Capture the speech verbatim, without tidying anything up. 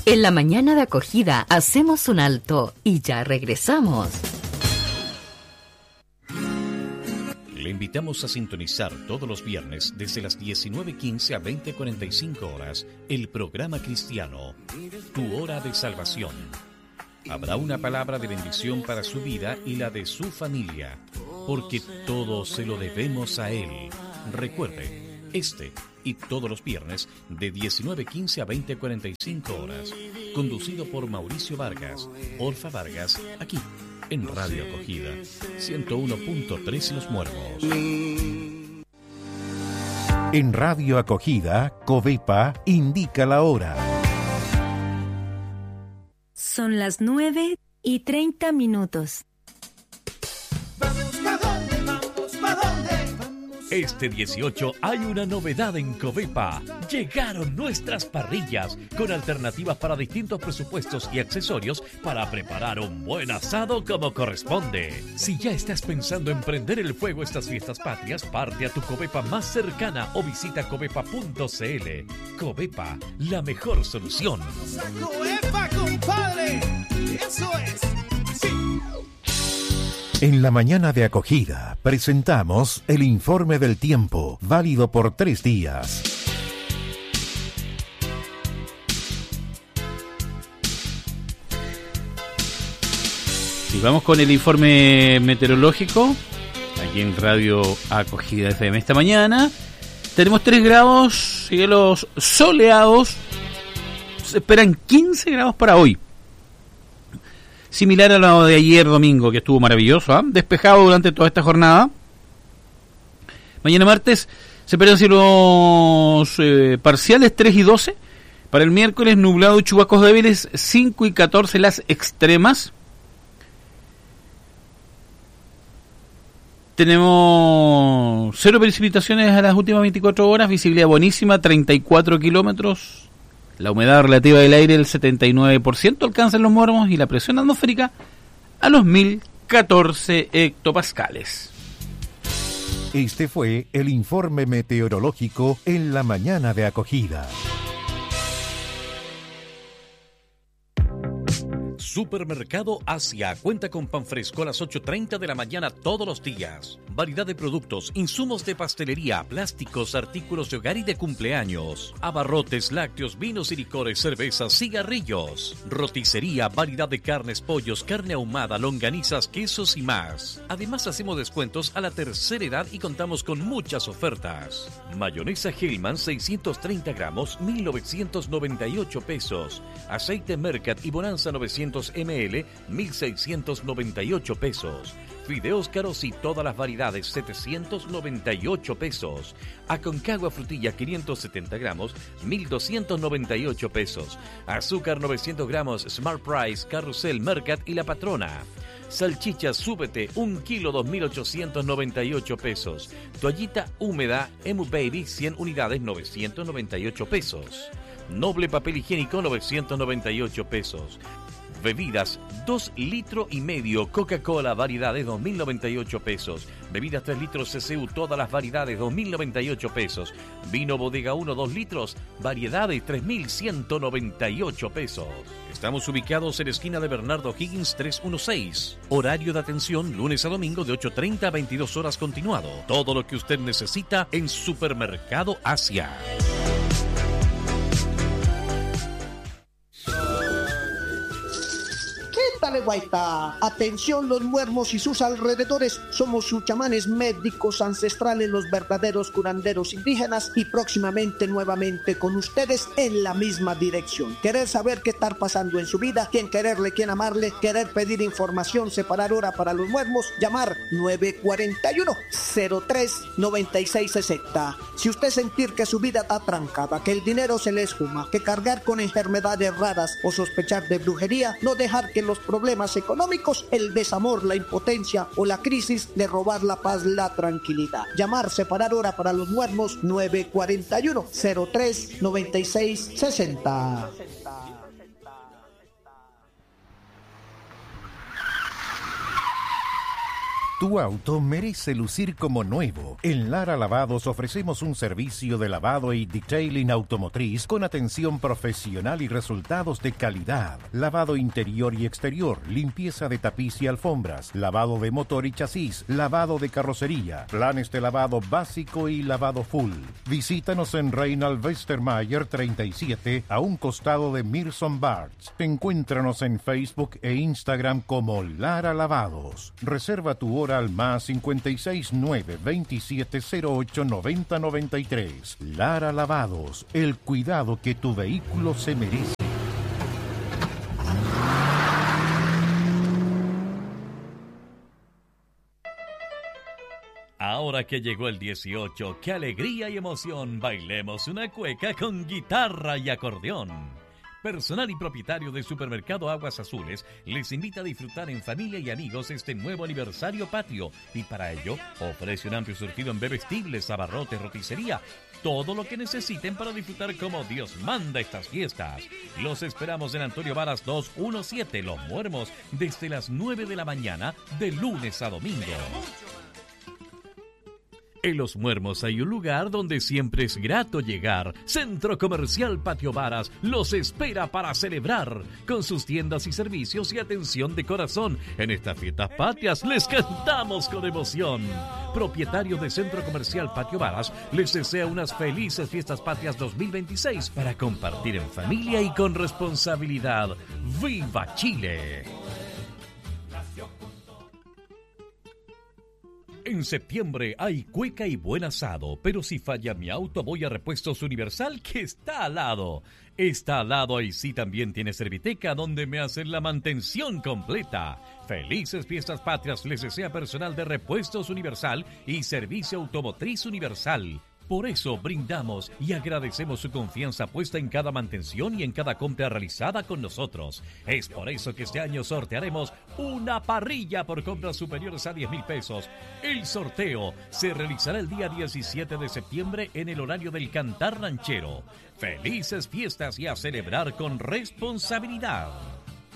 En la mañana de acogida hacemos un alto y ya regresamos. Le invitamos a sintonizar todos los viernes desde las diecinueve quince a veinte cuarenta y cinco horas el programa cristiano Tu Hora de Salvación. Habrá una palabra de bendición para su vida y la de su familia, porque todo se lo debemos a Él. Recuerde, este y todos los viernes de diecinueve quince a veinte cuarenta y cinco horas, conducido por Mauricio Vargas, Orfa Vargas, aquí en Radio Acogida, ciento uno punto tres Los Muermos. En Radio Acogida, Covepa indica la hora. Son las nueve y treinta minutos. Vamos, ¿pa' dónde? Vamos, ¿pa' dónde? Este dieciocho hay una novedad en Covepa. Llegaron nuestras parrillas con alternativas para distintos presupuestos y accesorios para preparar un buen asado como corresponde. Si ya estás pensando en prender el fuego estas fiestas patrias, parte a tu Covepa más cercana o visita covepa punto cl. Covepa, la mejor solución. ¡Covepa, compadre! ¡Eso es! ¡Sí! En la mañana de acogida presentamos el informe del tiempo, válido por tres días. Y vamos con el informe meteorológico, aquí en Radio Acogida F M. Esta mañana tenemos tres grados, cielos soleados, se esperan quince grados para hoy. Similar a lo de ayer domingo, que estuvo maravilloso, ¿eh? Despejado durante toda esta jornada. Mañana martes se esperan cielos eh, parciales tres y doce. Para el miércoles nublado y chubascos débiles cinco y catorce las extremas. Tenemos cero precipitaciones a las últimas veinticuatro horas, visibilidad buenísima, treinta y cuatro kilómetros. La humedad relativa del aire, el setenta y nueve por ciento, alcanza en Los Muermos, y la presión atmosférica a los mil catorce hectopascales. Este fue el informe meteorológico en la mañana de acogida. Supermercado Asia cuenta con pan fresco a las ocho y treinta de la mañana todos los días. Variedad de productos, insumos de pastelería, plásticos, artículos de hogar y de cumpleaños. Abarrotes, lácteos, vinos y licores, cervezas, cigarrillos. Roticería, variedad de carnes, pollos, carne ahumada, longanizas, quesos y más. Además hacemos descuentos a la tercera edad y contamos con muchas ofertas. Mayonesa Hellman seiscientos treinta gramos, mil novecientos noventa y ocho pesos. Aceite Mercat y Bonanza novecientos mililitros, mil seiscientos noventa y ocho pesos. Fideos caros y todas las variedades, setecientos noventa y ocho pesos. Aconcagua frutilla quinientos setenta gramos, mil doscientos noventa y ocho pesos. Azúcar novecientos gramos, Smart Price, Carrusel, Mercat y La Patrona. Salchicha Súbete, un kilo, dos mil ochocientos noventa y ocho pesos. Toallita húmeda, Emu Baby, cien unidades, novecientos noventa y ocho pesos. Noble papel higiénico, novecientos noventa y ocho pesos. Bebidas, dos litros y medio, Coca-Cola, variedades, dos mil noventa y ocho pesos. Bebidas tres litros C C U, todas las variedades, dos mil noventa y ocho pesos. Vino Bodega uno, dos litros, variedades, tres mil ciento noventa y ocho pesos. Estamos ubicados en la esquina de Bernardo Higgins trescientos dieciséis. Horario de atención, lunes a domingo de ocho y treinta a veintidós horas continuado. Todo lo que usted necesita en Supermercado Asia. Dale, guaita. Atención, Los Muermos y sus alrededores. Somos sus chamanes médicos ancestrales, los verdaderos curanderos indígenas, y próximamente nuevamente con ustedes en la misma dirección. Querer saber qué está pasando en su vida, quién quererle, quién amarle, querer pedir información, separar hora para Los Muermos, llamar nueve cuatro uno, cero tres, nueve seis seis cero. Si usted sentir que su vida está trancada, que el dinero se le esfuma, que cargar con enfermedades raras o sospechar de brujería, no dejar que los problemas económicos, el desamor, la impotencia o la crisis de robar la paz, la tranquilidad. Llamar, separar hora para Los Muermos, nueve cuatro uno, cero tres, nueve seis seis cero. Tu auto merece lucir como nuevo. En Lara Lavados ofrecemos un servicio de lavado y detailing automotriz con atención profesional y resultados de calidad. Lavado interior y exterior, limpieza de tapiz y alfombras, lavado de motor y chasis, lavado de carrocería, planes de lavado básico y lavado full. Visítanos en Reinald Westermayer treinta y siete, a un costado de Mirson Barts. Encuéntranos en Facebook e Instagram como Lara Lavados. Reserva tu hora al más cincuenta y seis nueve veintisiete cero ocho noventa noventa y tres. Lara Lavados, el cuidado que tu vehículo se merece. Ahora que llegó el dieciocho, qué alegría y emoción, bailemos una cueca con guitarra y acordeón. Personal y propietario del supermercado Aguas Azules les invita a disfrutar en familia y amigos este nuevo aniversario patrio, y para ello ofrece un amplio surtido en bebestibles, abarrotes, roticería, todo lo que necesiten para disfrutar como Dios manda estas fiestas. Los esperamos en Antonio Varas doscientos diecisiete, Los Muermos, desde las nueve de la mañana de lunes a domingo. En Los Muermos hay un lugar donde siempre es grato llegar. Centro Comercial Patio Varas los espera para celebrar. Con sus tiendas y servicios y atención de corazón. En estas fiestas patrias les cantamos con emoción. Propietario de Centro Comercial Patio Varas les desea unas felices fiestas patrias dos mil veintiséis para compartir en familia y con responsabilidad. ¡Viva Chile! En septiembre hay cueca y buen asado, pero si falla mi auto voy a Repuestos Universal, que está al lado. Está al lado, y sí también tiene Serviteca, donde me hacen la mantención completa. Felices fiestas patrias les desea personal de Repuestos Universal y Servicio Automotriz Universal. Por eso brindamos y agradecemos su confianza puesta en cada mantención y en cada compra realizada con nosotros. Es por eso que este año sortearemos una parrilla por compras superiores a diez mil pesos. El sorteo se realizará el día diecisiete de septiembre en el horario del Cantar Ranchero. Felices fiestas y a celebrar con responsabilidad.